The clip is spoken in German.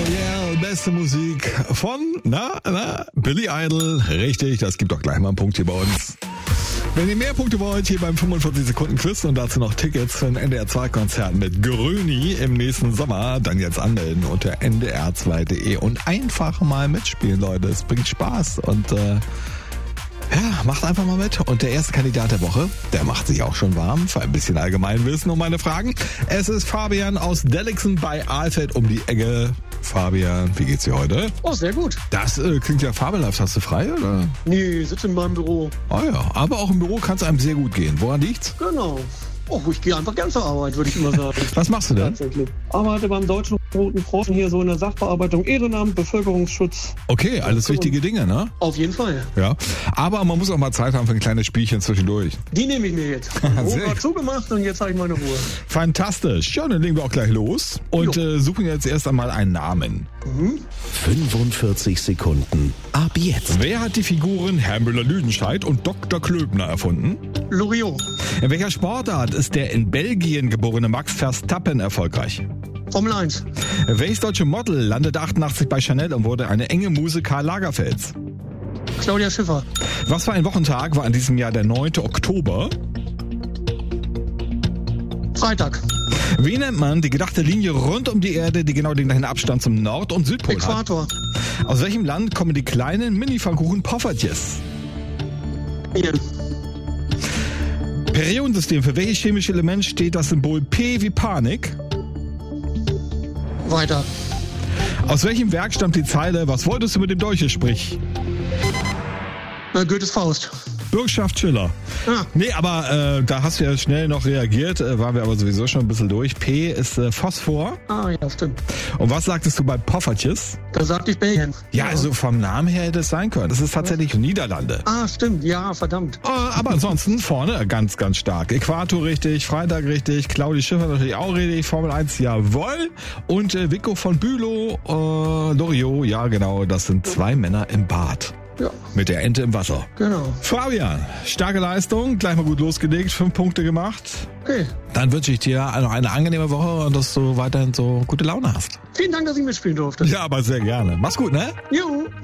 yeah, beste Musik von, Billy Idol. Richtig, das gibt doch gleich mal einen Punkt hier bei uns. Wenn ihr mehr Punkte wollt, hier beim 45-Sekunden-Quiz und dazu noch Tickets für ein NDR2-Konzert mit Gröni im nächsten Sommer, dann jetzt anmelden unter ndr2.de und einfach mal mitspielen, Leute. Es bringt Spaß und macht einfach mal mit. Und der erste Kandidat der Woche, der macht sich auch schon warm für ein bisschen Allgemeinwissen um meine Fragen. Es ist Fabian aus Dellixen bei Alfeld um die Ecke. Fabian, wie geht's dir heute? Oh, sehr gut. Das klingt ja fabelhaft. Hast du frei, oder? Nee, sitze in meinem Büro. Oh ja, aber auch im Büro kann es einem sehr gut gehen. Woran liegt's? Genau. Oh, ich gehe einfach gern zur Arbeit, würde ich immer sagen. Was machst du denn? Tatsächlich. Arbeite beim Deutschen Roten Kreuz hier so in der Sachbearbeitung, Ehrenamt, Bevölkerungsschutz. Okay, alles wichtige Dinge, ne? Auf jeden Fall. Ja, aber man muss auch mal Zeit haben für ein kleines Spielchen zwischendurch. Die nehme ich mir jetzt. Sehr War zugemacht und jetzt habe ich meine Ruhe. Fantastisch. Ja, dann legen wir auch gleich los und suchen jetzt erst einmal einen Namen. 45 Sekunden. Ab jetzt. Wer hat die Figuren Herr Müller-Lüdenscheid und Dr. Klöbner erfunden? Loriot. In welcher Sportart ist der in Belgien geborene Max Verstappen erfolgreich? Formel 1. Welches deutsche Model landete 88 bei Chanel und wurde eine enge Muse Karl Lagerfelds? Claudia Schiffer. Was für ein Wochentag war in diesem Jahr der 9. Oktober? Freitag. Wie nennt man die gedachte Linie rund um die Erde, die genau den gleichen Abstand zum Nord- und Südpol hat? Äquator. Aus welchem Land kommen die kleinen Mini-Pfannkuchen Poffertjes? Indien. Periodensystem. Für welches chemische Element steht das Symbol P wie Panik? Weiter. Aus welchem Werk stammt die Zeile, was wolltest du mit dem Dolche, sprich? Goethes Faust. Bürgschaft Schiller. Ah. Nee, aber da hast du ja schnell noch reagiert, waren wir aber sowieso schon ein bisschen durch. P ist Phosphor. Ah, ja, stimmt. Und was sagtest du bei Poffertjes? Da sagte ich Belgien. Ja, also vom Namen her hätte es sein können. Das ist tatsächlich Niederlande. Ah, stimmt. Ja, verdammt. Aber ansonsten vorne ganz, ganz stark. Äquator richtig, Freitag richtig, Claudia Schiffer natürlich auch richtig, Formel 1, jawohl. Und Vico von Bülow, Loriot, ja genau, das sind zwei Männer im Bad. Ja, Mit der Ente im Wasser. genau. Fabian, starke Leistung, gleich mal gut losgelegt, 5 Punkte gemacht. Okay. Dann wünsche ich dir noch eine angenehme Woche und dass du weiterhin so gute Laune hast. Vielen Dank, dass ich mitspielen durfte. Ja, aber sehr gerne. Mach's gut, ne? Jo.